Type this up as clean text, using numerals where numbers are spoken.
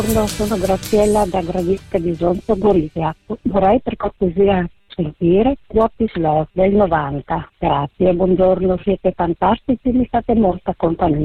Buongiorno, sono Graziella da Gradisca di Zonzo Gorizia. Vorrei per cortesia sentire What is Love del 90. Grazie, buongiorno, siete fantastici, mi fate molta compagnia.